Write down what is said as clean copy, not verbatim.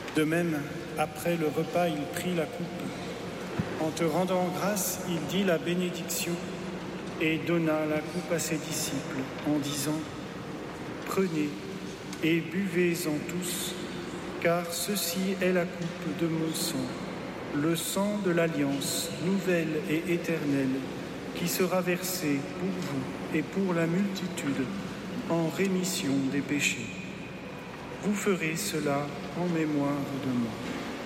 De même, après le repas, il prit la coupe. En te rendant grâce, il dit la bénédiction et donna la coupe à ses disciples en disant : « Prenez et buvez-en tous, car ceci est la coupe de mon sang, le sang de l'alliance nouvelle et éternelle, qui sera versé pour vous et pour la multitude en rémission des péchés. Vous ferez cela en mémoire de moi. »